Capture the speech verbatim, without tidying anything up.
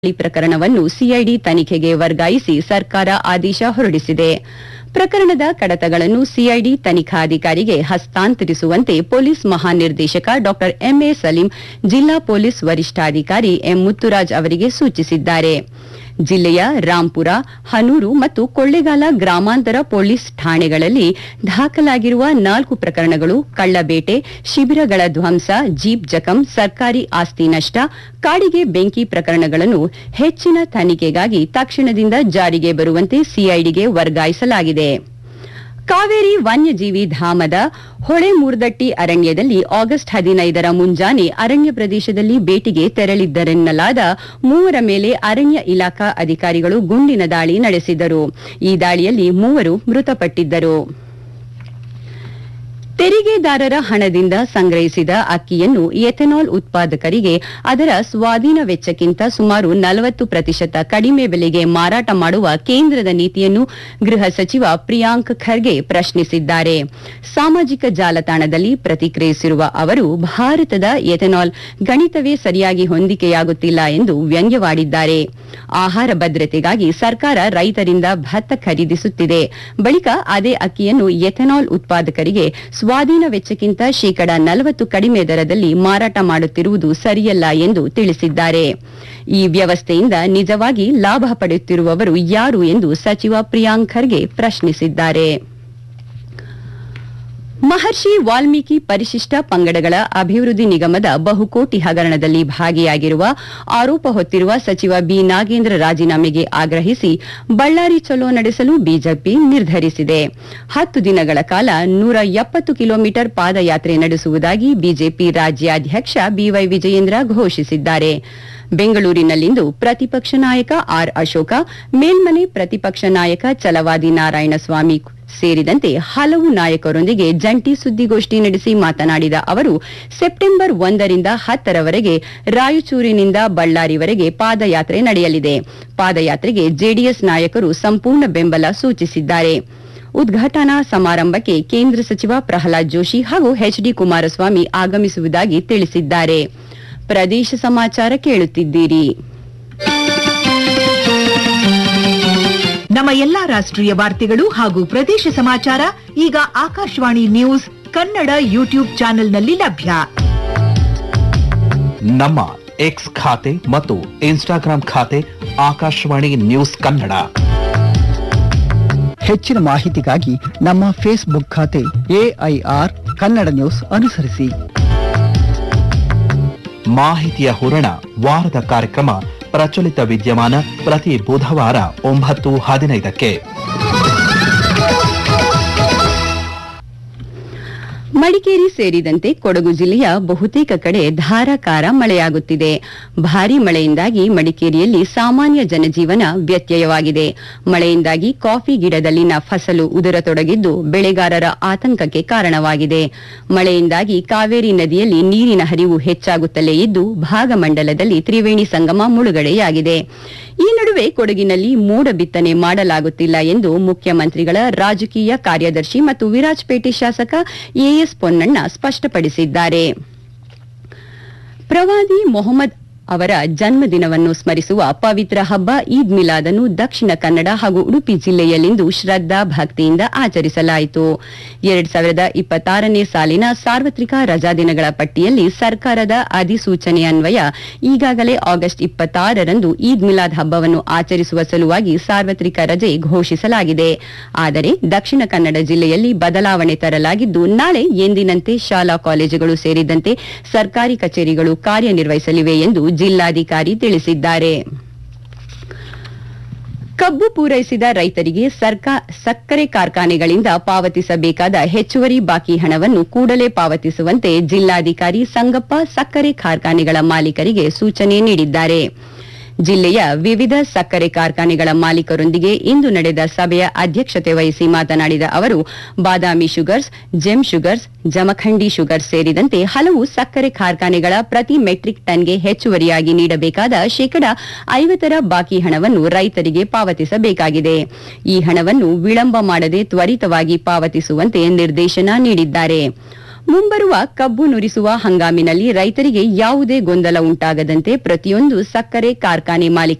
ಈ ಪ್ರಕರಣವನ್ನು ಸಿಐಡಿ ತನಿಖೆಗೆ ವರ್ಗಾಯಿಸಿ ಸರ್ಕಾರ ಆದೇಶ ಹೊರಡಿಸಿದೆ. ಪ್ರಕರಣದ ಕಡತಗಳನ್ನು ಸಿಐಡಿ ತನಿಖಾಧಿಕಾರಿಗೆ ಹಸ್ತಾಂತರಿಸುವಂತೆ ಪೊಲೀಸ್ ಮಹಾನಿರ್ದೇಶಕ ಡಾ ಎಂಎ ಸಲೀಂ ಜಿಲ್ಲಾ ಪೊಲೀಸ್ ವರಿಷ್ಠಾಧಿಕಾರಿ ಎಂ ಮುತ್ತುರಾಜ್ ಅವರಿಗೆ ಸೂಚಿಸಿದ್ದಾರೆ. ಜಿಲ್ಲೆಯ ರಾಂಪುರ, ಹನೂರು ಮತ್ತು ಕೊಳ್ಳೇಗಾಲ ಗ್ರಾಮಾಂತರ ಪೊಲೀಸ್ ಠಾಣೆಗಳಲ್ಲಿ ದಾಖಲಾಗಿರುವ ನಾಲ್ಕು ಪ್ರಕರಣಗಳು ಕಳ್ಳಬೇಟೆ, ಶಿಬಿರಗಳ ಧ್ವಂಸ, ಜೀಪ್ ಜಖಂ, ಸರ್ಕಾರಿ ಆಸ್ತಿ ನಷ್ಟ, ಕಾಡಿಗೆ ಬೆಂಕಿ ಪ್ರಕರಣಗಳನ್ನು ಹೆಚ್ಚಿನ ತನಿಖೆಗಾಗಿ ತಕ್ಷಣದಿಂದ ಜಾರಿಗೆ ಬರುವಂತೆ ಸಿಐಡಿಗೆ ವರ್ಗಾಯಿಸಲಾಗಿದೆ. ಕಾವೇರಿ ವನ್ಯಜೀವಿ ಧಾಮದ ಹೊಳೆಮೂರ್ದಟ್ಟಿ ಅರಣ್ಯದಲ್ಲಿ ಆಗಸ್ಟ್ ಹದಿನೈದರ ಮುಂಜಾನೆ ಅರಣ್ಯ ಪ್ರದೇಶದಲ್ಲಿ ಬೇಟೆಗೆ ತೆರಳಿದ್ದರೆನ್ನಲಾದ ಮೂವರ ಮೇಲೆ ಅರಣ್ಯ ಇಲಾಖಾ ಅಧಿಕಾರಿಗಳು ಗುಂಡಿನ ದಾಳಿ ನಡೆಸಿದರು. ಈ ದಾಳಿಯಲ್ಲಿ ಮೂವರು ಮೃತಪಟ್ಟಿದ್ದರು. ತೆರಿಗೆದಾರರ ಹಣದಿಂದ ಸಂಗ್ರಹಿಸಿದ ಅಕ್ಕಿಯನ್ನು ಎಥೆನಾಲ್ ಉತ್ಪಾದಕರಿಗೆ ಅದರ ಸ್ವಾಧೀನ ವೆಚ್ಚಕ್ಕಿಂತ ಸುಮಾರು ನಲವತ್ತು ಪ್ರತಿಶತ ಕಡಿಮೆ ಬೆಲೆಗೆ ಮಾರಾಟ ಮಾಡುವ ಕೇಂದ್ರದ ನೀತಿಯನ್ನು ಗೃಹ ಸಚಿವ ಪ್ರಿಯಾಂಕ್ ಖರ್ಗೆ ಪ್ರಶ್ನಿಸಿದ್ದಾರೆ. ಸಾಮಾಜಿಕ ಜಾಲತಾಣದಲ್ಲಿ ಪ್ರತಿಕ್ರಿಯಿಸಿರುವ ಅವರು, ಭಾರತದ ಎಥೆನಾಲ್ ಗಣಿತವೇ ಸರಿಯಾಗಿ ಹೊಂದಿಕೆಯಾಗುತ್ತಿಲ್ಲ ಎಂದು ವ್ಯಂಗ್ಯವಾಡಿದ್ದಾರೆ. ಆಹಾರ ಭದ್ರತೆಗಾಗಿ ಸರ್ಕಾರ ರೈತರಿಂದ ಭತ್ತ ಖರೀದಿಸುತ್ತಿದೆ. ಬಳಿಕ ಅದೇ ಅಕ್ಕಿಯನ್ನು ಎಥೆನಾಲ್ ಉತ್ಪಾದಕರಿಗೆ ಸ್ವಾಧೀನ ವೆಚ್ಚಕ್ಕಿಂತ ಶೇಕಡಾ ನಲವತ್ತು ಕಡಿಮೆ ದರದಲ್ಲಿ ಮಾರಾಟ ಮಾಡುತ್ತಿರುವುದು ಸರಿಯಲ್ಲ ಎಂದು ತಿಳಿಸಿದ್ದಾರೆ. ಈ ವ್ಯವಸ್ಥೆಯಿಂದ ನಿಜವಾಗಿ ಲಾಭ ಪಡೆಯುತ್ತಿರುವವರು ಯಾರು ಎಂದು ಸಚಿವ ಪ್ರಿಯಾಂಕ್ ಖರ್ಗೆ ಪ್ರಶ್ನಿಸಿದ್ದಾರೆ. ಮಹರ್ಷಿ ವಾಲ್ಮೀಕಿ ಪರಿಶಿಷ್ಟ ಪಂಗಡಗಳ ಅಭಿವೃದ್ಧಿ ನಿಗಮದ ಬಹುಕೋಟಿ ಹಗರಣದಲ್ಲಿ ಭಾಗಿಯಾಗಿರುವ ಆರೋಪ ಹೊತ್ತಿರುವ ಸಚಿವ ಬಿ ನಾಗೇಂದ್ರ ರಾಜೀನಾಮೆಗೆ ಆಗ್ರಹಿಸಿ ಬಳ್ಳಾರಿ ಚಲೋ ನಡೆಸಲು ಬಿಜೆಪಿ ನಿರ್ಧರಿಸಿದೆ. ಹತ್ತು ದಿನಗಳ ಕಾಲ ನೂರ ಎಪ್ಪತ್ತು ಕಿಲೋಮೀಟರ್ ಪಾದಯಾತ್ರೆ ನಡೆಸುವುದಾಗಿ ಬಿಜೆಪಿ ರಾಜ್ಯಾಧ್ಯಕ್ಷ ಬಿವೈ ವಿಜಯೇಂದ್ರ ಘೋಷಿಸಿದ್ದಾರೆ. ಬೆಂಗಳೂರಿನಲ್ಲಿಂದು ಪ್ರತಿಪಕ್ಷ ನಾಯಕ ಆರ್ ಅಶೋಕ, ಮೇಲ್ಮನೆ ಪ್ರತಿಪಕ್ಷ ನಾಯಕ ಛಲವಾದಿ ನಾರಾಯಣಸ್ವಾಮಿ ಸೇರಿದಂತೆ ಹಲವು ನಾಯಕರೊಂದಿಗೆ ಜಂಟಿ ಸುದ್ದಿಗೋಷ್ಠಿ ನಡೆಸಿ ಮಾತನಾಡಿದ ಅವರು, ಸೆಪ್ಟೆಂಬರ್ ಒಂದರಿಂದ ಹತ್ತರವರೆಗೆ ರಾಯಚೂರಿನಿಂದ ಬಳ್ಳಾರಿವರೆಗೆ ಪಾದಯಾತ್ರೆ ನಡೆಯಲಿದೆ. ಪಾದಯಾತ್ರೆಗೆ ಜೆಡಿಎಸ್ ನಾಯಕರು ಸಂಪೂರ್ಣ ಬೆಂಬಲ ಸೂಚಿಸಿದ್ದಾರೆ. ಉದ್ಘಾಟನಾ ಸಮಾರಂಭಕ್ಕೆ ಕೇಂದ್ರ ಸಚಿವ ಪ್ರಹ್ಲಾದ್ ಜೋಶಿ ಹಾಗೂ ಎಚ್ ಡಿ ಕುಮಾರಸ್ವಾಮಿ ಆಗಮಿಸುವುದಾಗಿ ತಿಳಿಸಿದ್ದಾರೆ. ಪ್ರದೇಶ ಸಮಾಚಾರ ಕೇಳುತ್ತಿದ್ದೀರಿ. ನಮ್ಮ ಎಲ್ಲಾ ರಾಷ್ಟ್ರೀಯ ವಾರ್ತೆಗಳು ಹಾಗೂ ಪ್ರದೇಶ ಸಮಾಚಾರ ಈಗ ಆಕಾಶವಾಣಿ ನ್ಯೂಸ್ ಕನ್ನಡ ಯೂಟ್ಯೂಬ್ ಚಾನೆಲ್ನಲ್ಲಿ ಲಭ್ಯ. ನಮ್ಮ ಎಕ್ಸ್ ಖಾತೆ ಮತ್ತು ಇನ್ಸ್ಟಾಗ್ರಾಂ ಖಾತೆ ಆಕಾಶವಾಣಿ ನ್ಯೂಸ್ ಕನ್ನಡ. ಹೆಚ್ಚಿನ ಮಾಹಿತಿಗಾಗಿ ನಮ್ಮ ಫೇಸ್ಬುಕ್ ಖಾತೆ ಎಐಆರ್ ಕನ್ನಡ ನ್ಯೂಸ್ ಅನುಸರಿಸಿ. ಮಾಹಿತಿಯ ಹೂರಣ ವಾರದ ಕಾರ್ಯಕ್ರಮ ಪ್ರಚಲಿತ ವಿದ್ಯಮಾನ ಪ್ರತಿ ಬುಧವಾರ ಒಂಬತ್ತು ಹದಿನೈದಕ್ಕೆ. ಮಡಿಕೇರಿ ಸೇರಿದಂತೆ ಕೊಡಗು ಜಿಲ್ಲೆಯ ಬಹುತೇಕ ಕಡೆ ಧಾರಾಕಾರ ಮಳೆಯಾಗುತ್ತಿದೆ. ಭಾರೀ ಮಳೆಯಿಂದಾಗಿ ಮಡಿಕೇರಿಯಲ್ಲಿ ಸಾಮಾನ್ಯ ಜನಜೀವನ ವ್ಯತ್ಯಯವಾಗಿದೆ. ಮಳೆಯಿಂದಾಗಿ ಕಾಫಿ ಗಿಡದಲ್ಲಿನ ಫಸಲು ಉದುರತೊಡಗಿದ್ದು ಬೆಳೆಗಾರರ ಆತಂಕಕ್ಕೆ ಕಾರಣವಾಗಿದೆ. ಮಳೆಯಿಂದಾಗಿ ಕಾವೇರಿ ನದಿಯಲ್ಲಿ ನೀರಿನ ಹರಿವು ಹೆಚ್ಚಾಗುತ್ತಲೇ ಇದ್ದು ಭಾಗಮಂಡಲದಲ್ಲಿ ತ್ರಿವೇಣಿ ಸಂಗಮ ಮುಳುಗಡೆಯಾಗಿದೆ. ಈ ನಡುವೆ ಕೊಡಗಿನಲ್ಲಿ ಮೋಡ ಬಿತ್ತನೆ ಮಾಡಲಾಗುತ್ತಿಲ್ಲ ಎಂದು ಮುಖ್ಯಮಂತ್ರಿಗಳ ರಾಜಕೀಯ ಕಾರ್ಯದರ್ಶಿ ಮತ್ತು ವಿರಾಜಪೇಟೆ ಶಾಸಕ ಎಎಸ್ ಪೊನ್ನಣ್ಣ ಸ್ಪಷ್ಟಪಡಿಸಿದ್ದಾರೆ. ಪ್ರವಾದಿ ಮೊಹಮ್ಮದ್ ಅವರ ಜನ್ಮದಿನವನ್ನು ಸ್ಮರಿಸುವ ಪವಿತ್ರ ಹಬ್ಬ ಈದ್ ಮಿಲಾದ್ ಅನ್ನು ದಕ್ಷಿಣ ಕನ್ನಡ ಹಾಗೂ ಉಡುಪಿ ಜಿಲ್ಲೆಯಲ್ಲಿಂದು ಶ್ರದ್ಧಾ ಭಕ್ತಿಯಿಂದ ಆಚರಿಸಲಾಯಿತು. ಎರಡ್ ಸಾವಿರದ ಇಪ್ಪತ್ತಾರನೇ ಸಾಲಿನ ಸಾರ್ವತ್ರಿಕ ರಜಾದಿನಗಳ ಪಟ್ಟಿಯಲ್ಲಿ ಸರ್ಕಾರದ ಅಧಿಸೂಚನೆ ಅನ್ವಯ ಈಗಾಗಲೇ ಆಗಸ್ಟ್ ಇಪ್ಪತ್ತಾರರಂದು ಈದ್ ಮಿಲಾದ್ ಹಬ್ಬವನ್ನು ಆಚರಿಸುವ ಸಲುವಾಗಿ ಸಾರ್ವತ್ರಿಕ ರಜೆ ಘೋಷಿಸಲಾಗಿದೆ. ಆದರೆ ದಕ್ಷಿಣ ಕನ್ನಡ ಜಿಲ್ಲೆಯಲ್ಲಿ ಬದಲಾವಣೆ ತರಲಾಗಿದ್ದು ನಾಳೆ ಎಂದಿನಂತೆ ಶಾಲಾ ಕಾಲೇಜುಗಳು ಸೇರಿದಂತೆ ಸರ್ಕಾರಿ ಕಚೇರಿಗಳು ಕಾರ್ಯನಿರ್ವಹಿಸಲಿವೆ ಎಂದು ಜಿಲ್ಲಾಧಿಕಾರಿ ತಿಳಿಸಿದ್ದಾರೆ. ಕಬ್ಬು ಪೂರೈಸಿದ ರೈತರಿಗೆ ಸಕ್ಕರೆ ಕಾರ್ಖಾನೆಗಳಿಂದ ಪಾವತಿಸಬೇಕಾದ ಹೆಚ್ಚುವರಿ ಬಾಕಿ ಹಣವನ್ನು ಕೂಡಲೇ ಪಾವತಿಸುವಂತೆ ಜಿಲ್ಲಾಧಿಕಾರಿ ಸಂಗಪ್ಪ ಸಕ್ಕರೆ ಕಾರ್ಖಾನೆಗಳ ಮಾಲೀಕರಿಗೆ ಸೂಚನೆ ನೀಡಿದ್ದಾರೆ. ಜಿಲ್ಲೆಯ ವಿವಿಧ ಸಕ್ಕರೆ ಕಾರ್ಖಾನೆಗಳ ಮಾಲೀಕರೊಂದಿಗೆ ಇಂದು ನಡೆದ ಸಭೆಯ ಅಧ್ಯಕ್ಷತೆ ವಹಿಸಿ ಮಾತನಾಡಿದ ಅವರು, ಬಾದಾಮಿ sugars, GeM sugars, Jamkhandi sugars ಸೇರಿದಂತೆ ಹಲವು ಸಕ್ಕರೆ ಕಾರ್ಖಾನೆಗಳ ಪ್ರತಿ ಮೆಟ್ರಿಕ್ ಟನ್ಗೆ ಹೆಚ್ಚುವರಿಯಾಗಿ ನೀಡಬೇಕಾದ ಶೇಕಡಾ ಐವತ್ತರ ಬಾಕಿ ಹಣವನ್ನು ರೈತರಿಗೆ ಪಾವತಿಸಬೇಕಾಗಿದೆ. ಈ ಹಣವನ್ನು ವಿಳಂಬ ಮಾಡದೆ ತ್ವರಿತವಾಗಿ ಪಾವತಿಸುವಂತೆ ನಿರ್ದೇಶನ ನೀಡಿದ್ದಾರೆ. ಮುಂಬರುವ ಕಬ್ಬು ನುರಿಸುವ ಹಂಗಾಮಿನಲ್ಲಿ ರೈತರಿಗೆ ಯಾವುದೇ ಗೊಂದಲ ಉಂಟಾಗದಂತೆ ಪ್ರತಿಯೊಂದು ಸಕ್ಕರೆ ಕಾರ್ಖಾನೆ ಮಾಲೀಕ